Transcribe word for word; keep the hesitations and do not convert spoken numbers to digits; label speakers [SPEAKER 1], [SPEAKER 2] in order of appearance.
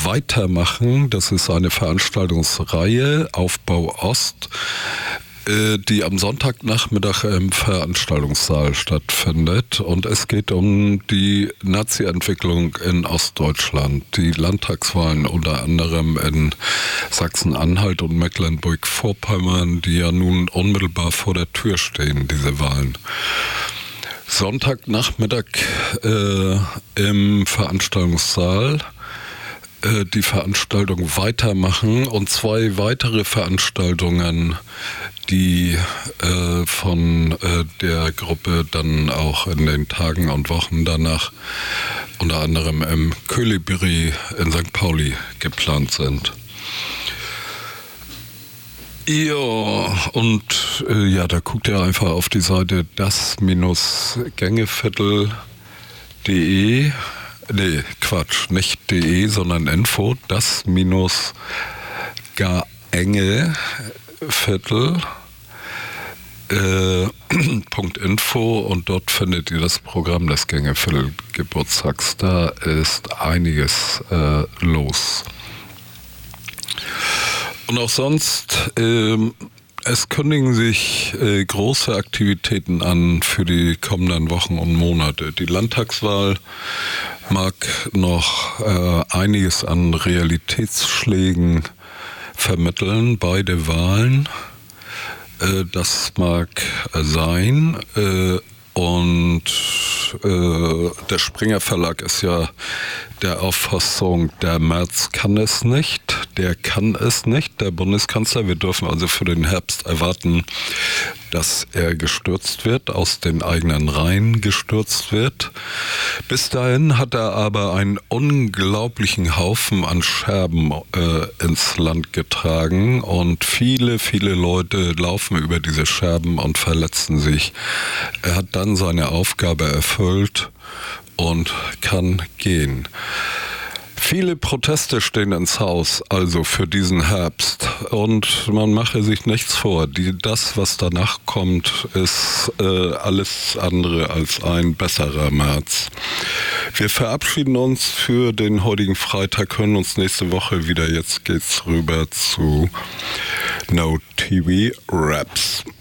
[SPEAKER 1] Weitermachen. Das ist eine Veranstaltungsreihe Aufbau Ost, die am Sonntagnachmittag im Veranstaltungssaal stattfindet. Und es geht um die Nazi-Entwicklung in Ostdeutschland. Die Landtagswahlen unter anderem in Sachsen-Anhalt und Mecklenburg-Vorpommern, die ja nun unmittelbar vor der Tür stehen, diese Wahlen. Sonntagnachmittag äh, im Veranstaltungssaal die Veranstaltung weitermachen und zwei weitere Veranstaltungen, die äh, von äh, der Gruppe dann auch in den Tagen und Wochen danach unter anderem im Köhlibri in Sankt Pauli geplant sind. Ja, und äh, ja, da guckt ihr einfach auf die Seite das Gängeviertel punkt de. Nee, Quatsch, nicht de, sondern info, das minus Gängeviertel äh, Punkt info und dort findet ihr das Programm des Gängeviertel Geburtstags. Da ist einiges äh, los. Und auch sonst, ähm, es kündigen sich äh, große Aktivitäten an für die kommenden Wochen und Monate. Die Landtagswahl mag noch äh, einiges an Realitätsschlägen vermitteln, beide Wahlen. Äh, das mag äh, sein. Äh, und äh, der Springer Verlag ist ja der Auffassung, der Merz kann es nicht, der kann es nicht, der Bundeskanzler. Wir dürfen also für den Herbst erwarten, dass er gestürzt wird, aus den eigenen Reihen gestürzt wird. Bis dahin hat er aber einen unglaublichen Haufen an Scherben äh, ins Land getragen und viele, viele Leute laufen über diese Scherben und verletzen sich. Er hat dann seine Aufgabe erfüllt und kann gehen. Viele Proteste stehen ins Haus, also für diesen Herbst. Und man mache sich nichts vor. Die, das, was danach kommt, ist äh, alles andere als ein besserer März. Wir verabschieden uns für den heutigen Freitag, hören uns nächste Woche wieder. Jetzt geht's rüber zu No T V Raps.